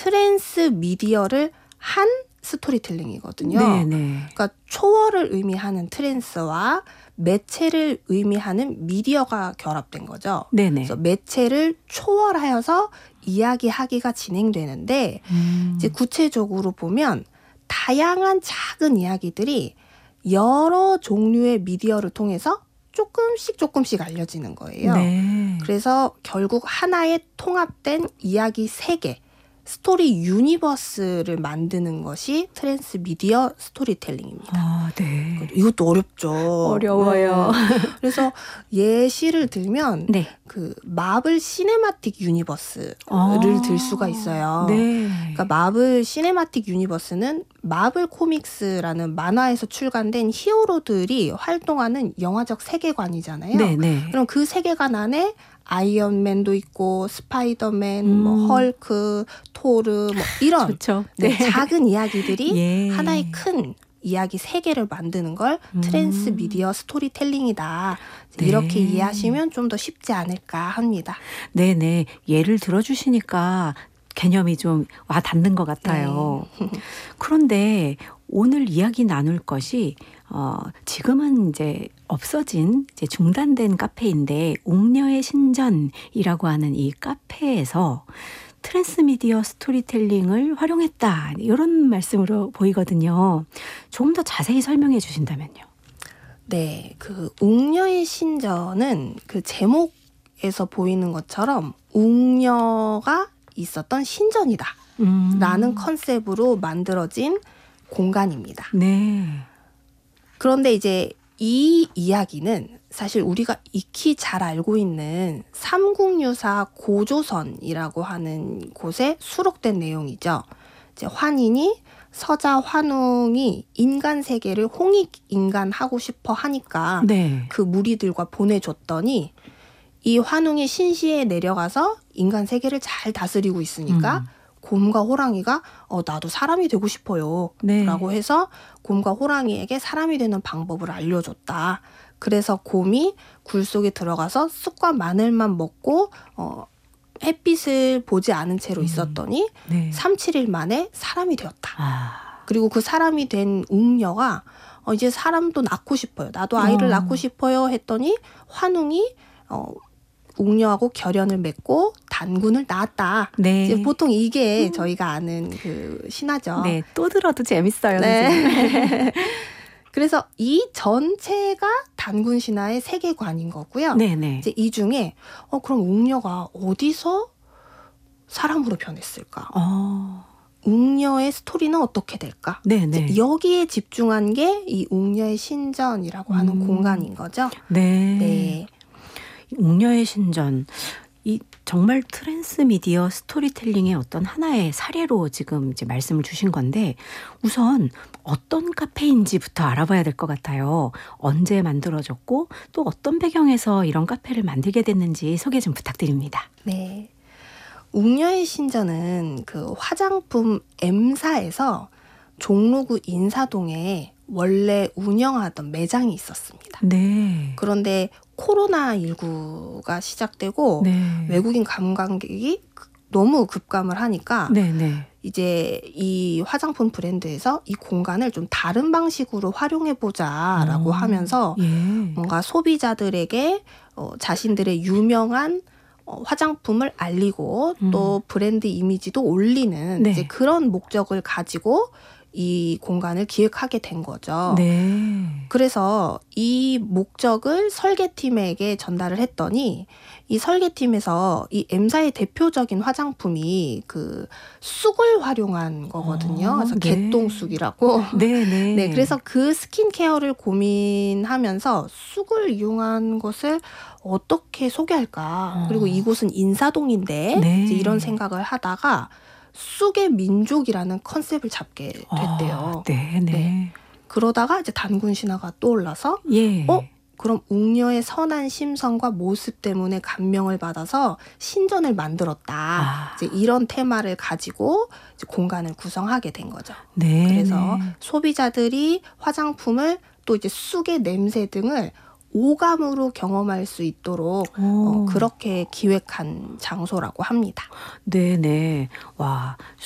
트랜스 미디어를 한 스토리텔링이거든요. 네네. 그러니까 초월을 의미하는 트랜스와 매체를 의미하는 미디어가 결합된 거죠. 네네. 그래서 매체를 초월하여서 이야기하기가 진행되는데 이제 구체적으로 보면 다양한 작은 이야기들이 여러 종류의 미디어를 통해서 조금씩 알려지는 거예요. 네. 그래서 결국 하나의 통합된 이야기 세계, 스토리 유니버스를 만드는 것이 트랜스미디어 스토리텔링입니다. 아, 네. 이것도 어렵죠. 어려워요. 네. 그래서 예시를 들면 네. 그 마블 시네마틱 유니버스를 들 수가 있어요. 네. 그러니까 마블 시네마틱 유니버스는 마블 코믹스라는 만화에서 출간된 히어로들이 활동하는 영화적 세계관이잖아요. 네네. 그럼 그 세계관 안에 아이언맨도 있고 스파이더맨, 뭐 헐크, 토르 뭐 이런 좋죠. 네, 작은 이야기들이 예. 하나의 큰 이야기 세계를 만드는 걸 트랜스미디어 스토리텔링이다. 네. 이렇게 이해하시면 좀 더 쉽지 않을까 합니다. 네네. 예를 들어주시니까 개념이 좀 와 닿는 것 같아요. 네. 그런데 오늘 이야기 나눌 것이 지금은 이제 없어진 이제 중단된 카페인데 옥녀의 신전이라고 하는 이 카페에서 트랜스미디어 스토리텔링을 활용했다. 이런 말씀으로 보이거든요. 조금 더 자세히 설명해 주신다면요. 네, 그 웅녀의 신전은 그 제목에서 보이는 것처럼 웅녀가 있었던 신전이다 라는 컨셉으로 만들어진 공간입니다. 네. 그런데 이제 이 이야기는 사실 우리가 익히 잘 알고 있는 삼국유사 고조선이라고 하는 곳에 수록된 내용이죠. 이제 환인이 서자 환웅이 인간 세계를 홍익인간하고 싶어 하니까 네. 그 무리들과 보내줬더니 이 환웅이 신시에 내려가서 인간 세계를 잘 다스리고 있으니까 곰과 호랑이가 나도 사람이 되고 싶어요. 네. 라고 해서 곰과 호랑이에게 사람이 되는 방법을 알려줬다. 그래서 곰이 굴 속에 들어가서 쑥과 마늘만 먹고 햇빛을 보지 않은 채로 있었더니 네. 3, 7일 만에 사람이 되었다. 아. 그리고 그 사람이 된 웅녀가 이제 사람도 낳고 싶어요. 나도 아이를 낳고 싶어요 했더니 환웅이 웅녀하고 결연을 맺고 단군을 낳았다. 네. 이제 보통 이게 저희가 아는 그 신화죠. 네. 또 들어도 재밌어요. 네. 그래서 이 전체가 단군 신화의 세계관인 거고요. 네네. 이제 이 중에 그럼 웅녀가 어디서 사람으로 변했을까? 웅녀의 스토리는 어떻게 될까? 네네. 여기에 집중한 게 이 웅녀의 신전이라고 하는 공간인 거죠. 네. 네. 웅녀의 신전. 이 정말 트랜스미디어 스토리텔링의 어떤 하나의 사례로 지금 이제 말씀을 주신 건데 우선 어떤 카페인지부터 알아봐야 될 것 같아요. 언제 만들어졌고 또 어떤 배경에서 이런 카페를 만들게 됐는지 소개 좀 부탁드립니다. 네. 웅녀의 신전은 그 화장품 M사에서 종로구 인사동에 원래 운영하던 매장이 있었습니다. 네. 그런데 코로나19가 시작되고 네. 외국인 관광객이 너무 급감을 하니까 네네. 이제 이 화장품 브랜드에서 이 공간을 좀 다른 방식으로 활용해보자라고 하면서 예. 뭔가 소비자들에게 자신들의 유명한 화장품을 알리고 또 브랜드 이미지도 올리는 네. 이제 그런 목적을 가지고 이 공간을 기획하게 된 거죠. 네. 그래서 이 목적을 설계팀에게 전달을 했더니 이 설계팀에서 이 M사의 대표적인 화장품이 그 쑥을 활용한 거거든요. 그래서 네. 개똥쑥이라고. 네네. 네, 그래서 그 스킨케어를 고민하면서 쑥을 이용한 것을 어떻게 소개할까. 그리고 이곳은 인사동인데 네. 이제 이런 생각을 하다가 쑥의 민족이라는 컨셉을 잡게 됐대요. 네네. 네. 그러다가 이제 단군 신화가 떠올라서 예. 그럼 웅녀의 선한 심성과 모습 때문에 감명을 받아서 신전을 만들었다. 이제 이런 테마를 가지고 이제 공간을 구성하게 된 거죠. 네. 그래서 소비자들이 화장품을 또 이제 쑥의 냄새 등을 오감으로 경험할 수 있도록 그렇게 기획한 장소라고 합니다. 네네. 와,